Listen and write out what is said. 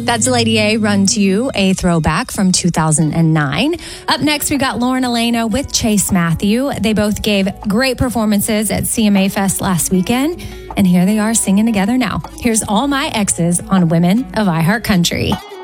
That's Lady A, Run to You, a throwback from 2009. Up next, we got Lauren Elena with Chase Matthew. They both gave great performances at CMA Fest last weekend, and here they are singing together now. Here's All My Exes on Women of iHeartCountry.